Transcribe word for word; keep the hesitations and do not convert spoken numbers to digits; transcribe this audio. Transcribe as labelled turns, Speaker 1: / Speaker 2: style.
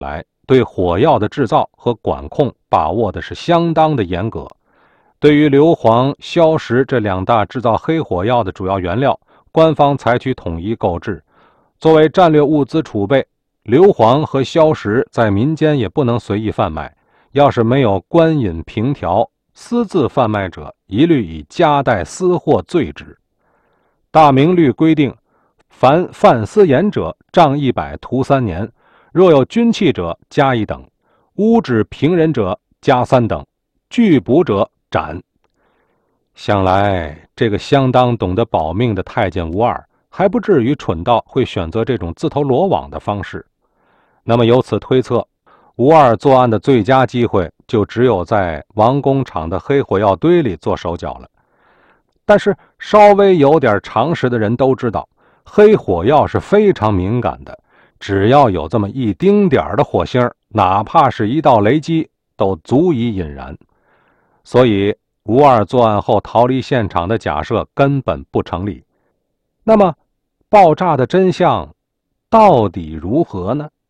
Speaker 1: 来，对火药的制造和管控把握的是相当的严格。对于硫磺、硝石这两大制造黑火药的主要原料，官方采取统一购置。作为战略物资储备，硫磺和硝石在民间也不能随意贩卖，要是没有官引凭条，私自贩卖者一律以夹带私货罪之。大明律规定，凡犯私盐者，杖一百，徒三年；若有军器者，加一等；污指平人者，加三等；拒捕者，斩。想来这个相当懂得保命的太监吴二，还不至于蠢到会选择这种自投罗网的方式。那么由此推测，吴二作案的最佳机会就只有在王工厂的黑火药堆里做手脚了。但是稍微有点常识的人都知道，黑火药是非常敏感的，只要有这么一丁点的火星，哪怕是一道雷击，都足以引燃。所以吴二作案后逃离现场的假设根本不成立。那么爆炸的真相到底如何呢？